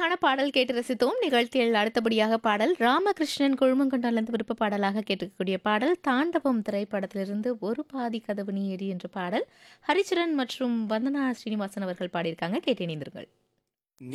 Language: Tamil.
அழகான பாடல் கேட்டு ரசித்தோம். நிகழ்ச்சியில் அடுத்தபடியாக பாடல் ராமகிருஷ்ணன் கொழுமங்கொண்டாலிருந்து விருப்ப பாடலாக கேட்கக்கூடிய பாடல் தாண்டவம் திரைப்படத்திலிருந்து ஒரு பாதி கதவு நீ எரி என்ற பாடல் ஹரிச்சரன் மற்றும் வந்தனா ஸ்ரீனிவாசன் அவர்கள் பாடியிருக்காங்க. கேட்டு இணைந்தீர்கள்.